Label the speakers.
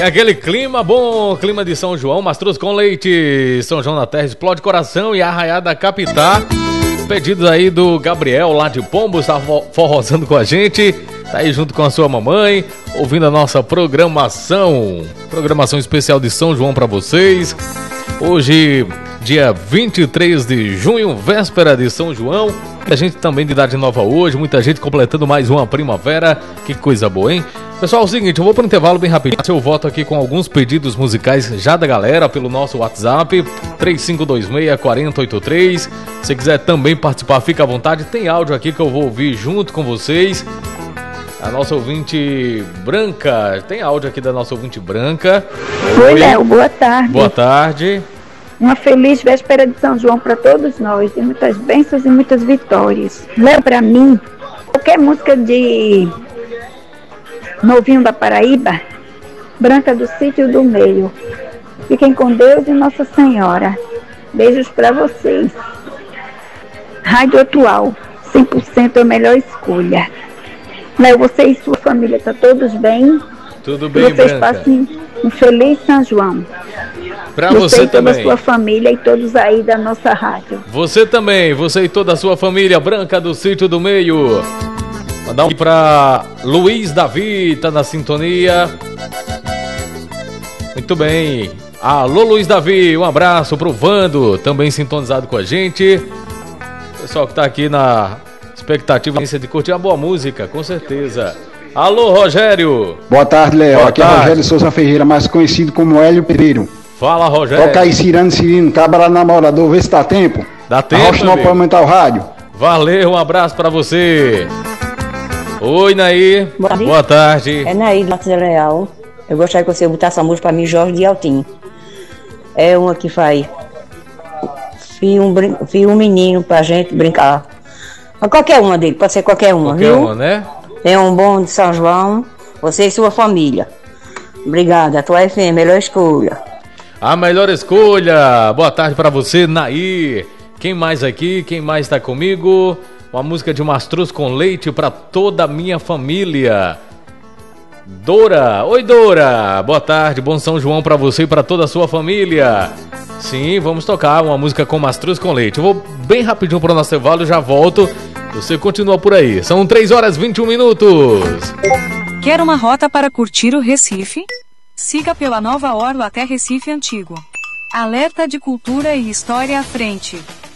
Speaker 1: É aquele clima bom, clima de São João, mastruz com leite, São João da Terra, explode coração e arraiada capitá. Pedidos aí do Gabriel lá de Pombos, tá forrosando com a gente, tá aí junto com a sua mamãe, ouvindo a nossa programação especial de São João pra vocês. Hoje, dia 23 de junho, véspera de São João. Muita gente também de idade nova hoje, muita gente completando mais uma primavera. Que coisa boa, hein? Pessoal, é o seguinte, eu vou para um intervalo bem rapidinho. Eu volto aqui com alguns pedidos musicais já da galera pelo nosso WhatsApp 3526-4083. Se quiser também participar, fica à vontade. Tem áudio aqui que eu vou ouvir junto com vocês. A nossa ouvinte Branca, tem áudio aqui da nossa ouvinte Branca.
Speaker 2: Oi, Léo, boa tarde.
Speaker 1: Boa tarde.
Speaker 2: Uma feliz véspera de São João para todos nós, de muitas bênçãos e muitas vitórias. Léo, para mim, qualquer música de Novinho da Paraíba, Branca do Sítio do Meio. Fiquem com Deus e Nossa Senhora. Beijos para vocês. Rádio Atual, 100% a melhor escolha. Léo, você e sua família, tá todos bem?
Speaker 1: Tudo bem,
Speaker 2: vocês
Speaker 1: Branca.
Speaker 2: passem um feliz São João.
Speaker 1: Pra você
Speaker 2: e toda
Speaker 1: também.
Speaker 2: a sua família e todos aí da nossa rádio.
Speaker 1: Você também, você e toda a sua família, Branca do Sítio do Meio. Mandar um pra Luiz Davi, tá na sintonia. Muito bem. Alô, Luiz Davi, um abraço pro Vando, também sintonizado com a gente. Pessoal que tá aqui na expectativa de curtir uma boa música, com certeza. Alô, Rogério.
Speaker 3: Boa tarde, Léo.
Speaker 1: Boa
Speaker 3: Aqui
Speaker 1: tarde.
Speaker 3: é Rogério Souza Ferreira, mais conhecido como Hélio Pedreiro.
Speaker 1: Fala, Rogério.
Speaker 3: Toca aí Cirino, cabra namorador, vê se dá tempo.
Speaker 1: Dá tempo,
Speaker 3: Arrocha não
Speaker 1: amigo.
Speaker 3: para aumentar o rádio.
Speaker 1: Valeu, um abraço pra você. Oi, Naí. Boa tarde.
Speaker 4: É Naí do Matos Leal. Eu gostaria que você botasse essa música pra mim, Jorge de Altim. É uma que faz um menino pra gente brincar. Mas qualquer uma dele, pode ser qualquer uma,
Speaker 1: Qualquer
Speaker 4: viu?
Speaker 1: uma, né?
Speaker 4: Tenha um bom de São João, você e sua família. Obrigada, a tua FM, melhor escolha.
Speaker 1: A melhor escolha. Boa tarde pra você, Naí. Quem mais aqui? Quem mais tá comigo? Uma música de mastruz com leite pra toda a minha família. Dora. Oi, Dora. Boa tarde, bom São João pra você e pra toda a sua família. Sim, vamos tocar uma música com mastruz com leite. Eu vou bem rapidinho pro nosso intervalo e já volto. Você continua por aí. São 3 horas e 21 minutos.
Speaker 5: Quer uma rota para curtir o Recife? Siga pela Nova Orla até Recife Antigo. Alerta de cultura e história à frente.